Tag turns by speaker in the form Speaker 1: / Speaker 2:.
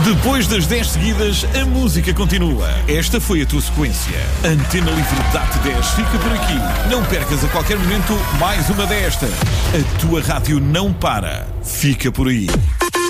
Speaker 1: Depois das 10 seguidas, a música continua. Esta foi a tua sequência. Antena Livre DAT 10 fica por aqui. Não percas a qualquer momento mais uma destas. A tua rádio não para. Fica por aí.